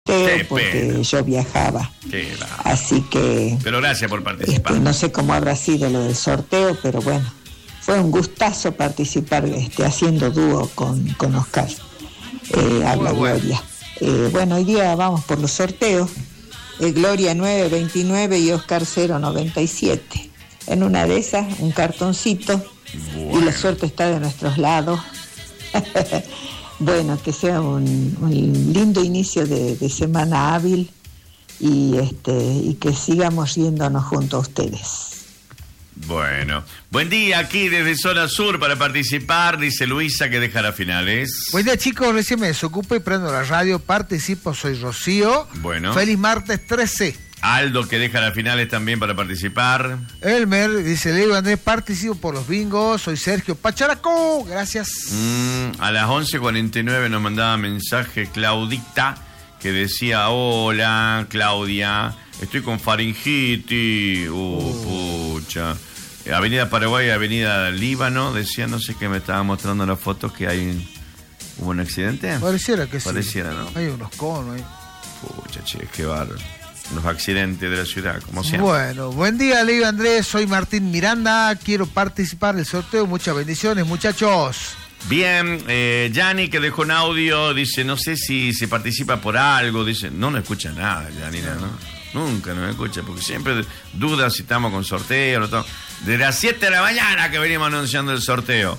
sorteo porque yo viajaba. Así que... Pero gracias por participar. No sé cómo habrá sido lo del sorteo, pero bueno, fue un gustazo participar haciendo dúo con Oscar. Habla Gloria. Bueno, hoy día vamos por los sorteos. Gloria 929 y Oscar 097. En una de esas, un cartoncito. Bueno. Y la suerte está de nuestros lados. Bueno, que sea un lindo inicio de semana hábil y que sigamos riéndonos junto a ustedes. Bueno, buen día aquí desde Zona Sur para participar, dice Luisa que deja las finales. Buen día chicos, recién me desocupo y prendo la radio, participo, soy Rocío. Bueno. Feliz martes 13. Aldo que deja las finales también para participar. Elmer dice, le digo Andrés, participo por los bingos, soy Sergio Pacharaco, gracias. A las 11:49 nos mandaba mensaje Claudita que decía, hola Claudia, estoy con faringitis, pucha. Avenida Paraguay, Avenida Líbano, decía, no sé qué me estaba mostrando las fotos que hubo un accidente. Pareciera que Pareciera, ¿no? Hay unos conos ahí. Pucha, che, qué bárbaro. Los accidentes de la ciudad, como siempre. Bueno, buen día, Leo Andrés, soy Martín Miranda, quiero participar del sorteo, muchas bendiciones, muchachos. Bien, Yanni que dejó un audio, dice, no sé si se participa por algo, dice, no escucha nada, Yanni, ¿no? Nunca nos escucha, porque siempre duda si estamos con sorteo, desde las 7 de la mañana que venimos anunciando el sorteo,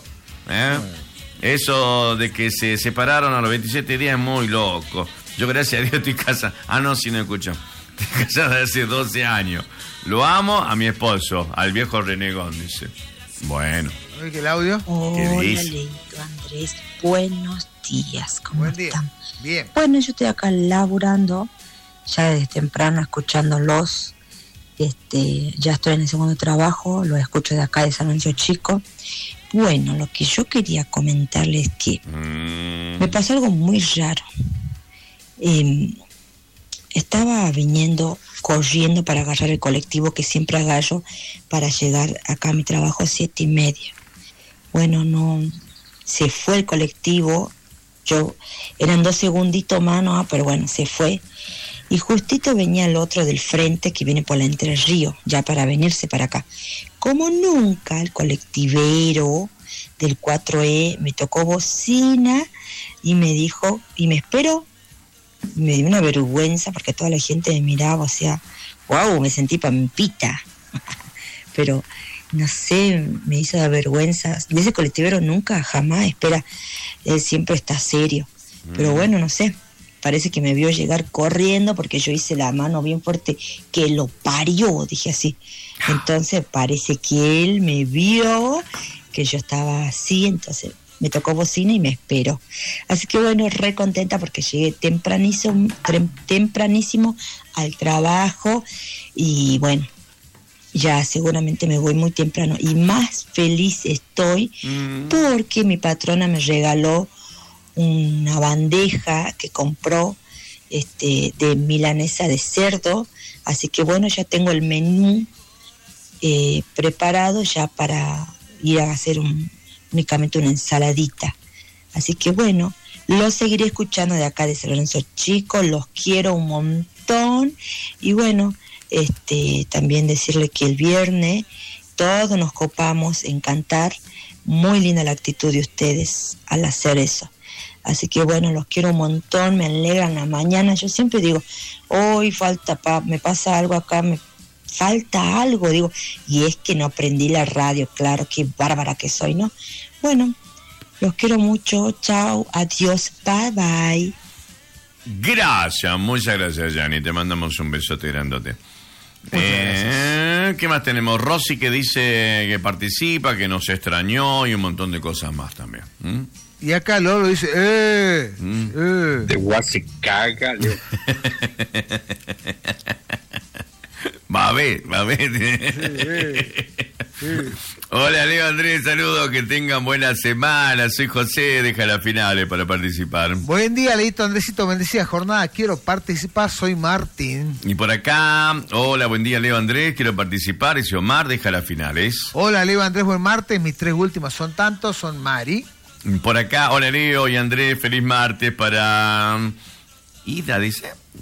Eso de que se separaron a los 27 días es muy loco. Yo gracias a Dios estoy casada. No, si no escucho. Estoy casada hace 12 años. Lo amo a mi esposo, al viejo renegón, dice. Bueno. ¿Oye el audio? Hola, Leito, Andrés. Buenos días. ¿Cómo están? Bien. Bueno, yo estoy acá laburando, ya desde temprano escuchándolos. Ya estoy en el segundo trabajo, lo escucho de acá de San Lorenzo Chico. Bueno, lo que yo quería comentarles es que me pasó algo muy raro. Estaba viniendo, corriendo para agarrar el colectivo que siempre agarro para llegar acá a mi trabajo 7:30. Bueno, no, se fue el colectivo, eran 2 segunditos más, ¿no? Pero bueno, se fue. Y justito venía el otro del frente que viene por la Entre Ríos, ya para venirse para acá. Como nunca, el colectivero del 4E me tocó bocina y me dijo, y me esperó. Me dio una vergüenza porque toda la gente me miraba, o sea, wow, me sentí pampita. Pero, no sé, me hizo la vergüenza. De ese colectivero nunca, jamás espera, él siempre está serio. Pero bueno, no sé, parece que me vio llegar corriendo porque yo hice la mano bien fuerte, que lo parió, dije así. Entonces parece que él me vio, que yo estaba así, entonces me tocó bocina y me esperó. Así que bueno, re contenta porque llegué tempranísimo al trabajo y bueno, ya seguramente me voy muy temprano. Y más feliz estoy porque mi patrona me regaló una bandeja que compró de milanesa de cerdo. Así que bueno, ya tengo el menú preparado ya para ir a hacer únicamente una ensaladita. Así que bueno, los seguiré escuchando de acá de San Lorenzo Chico, los quiero un montón. Y bueno, también decirle que el viernes todos nos copamos en cantar. Muy linda la actitud de ustedes al hacer eso. Así que bueno, los quiero un montón, me alegran la mañana. Yo siempre digo, hoy me pasa algo acá, me falta algo, digo, y es que no aprendí la radio, claro, qué bárbara que soy, ¿no? Bueno, los quiero mucho, chao, adiós, bye bye. Gracias, muchas gracias, Yanni, te mandamos un besote grandote. ¿Qué más tenemos? Rosy que dice que participa, que nos extrañó y un montón de cosas más también. Y acá Lolo dice, De guase caga, Leo. Va a ver. Hola, Leo Andrés, saludos, que tengan buena semana. Soy José, deja las finales para participar. Buen día, Leito Andresito, bendecida jornada, quiero participar, soy Martín. Y por acá, hola, buen día, Leo Andrés, quiero participar, dice Omar, deja las finales. Hola, Leo Andrés, buen martes, mis 3 últimas son Mari. Por acá, hola Leo y Andrés, feliz martes para Ida, dice.